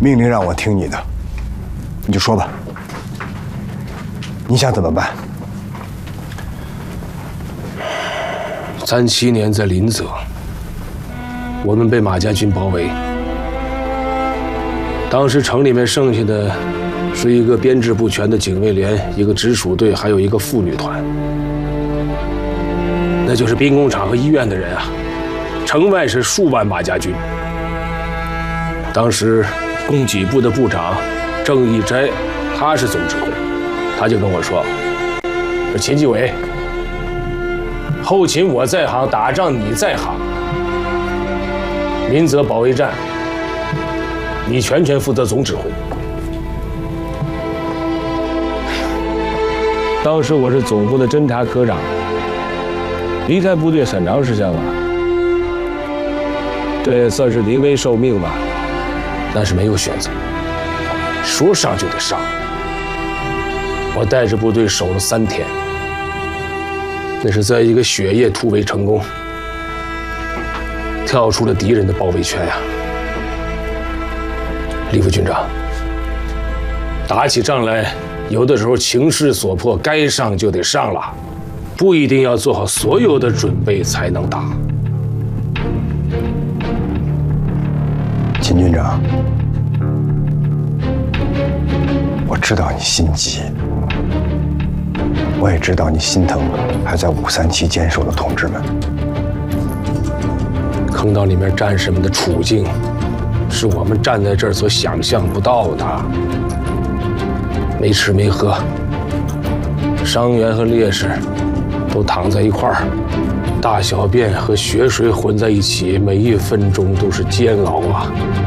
命令让我听你的，你就说吧。你想怎么办 ？37年在临泽，我们被马家军包围。当时城里面剩下的是一个编制不全的警卫连，一个直属队，还有一个妇女团。那就是兵工厂和医院的人啊。城外是数万马家军。当时供给部的部长郑义斋，他是总指挥，他就跟我说：“说秦继伟，后勤我在行，打仗你在行。临泽保卫战，你全权负责总指挥。”当时我是总部的侦察科长，离开部队很长时间了，这也算是临危受命吧。但是没有选择，说上就得上。我带着部队守了3天，那是在一个雪夜突围成功，跳出了敌人的包围圈呀。李副军长，打起仗来，有的时候情势所迫，该上就得上了，不一定要做好所有的准备才能打。 秦军长，我知道你心急，我也知道你心疼还在537坚守的同志们。 坑道里面战士们的处境，是我们站在这儿所想象不到的。没吃没喝，伤员和烈士都躺在一块儿，大小便和血水混在一起，每一分钟都是煎熬啊。